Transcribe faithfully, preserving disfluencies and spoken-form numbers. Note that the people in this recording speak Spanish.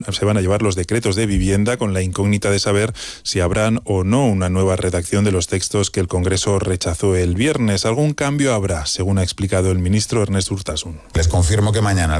se van a llevar los decretos de vivienda con la incógnita de saber si habrán o no una nueva redacción de los textos que el Congreso rechazó el viernes. Algún cambio habrá, según ha explicado el ministro Ernest Urtasun. Les confirmo que mañana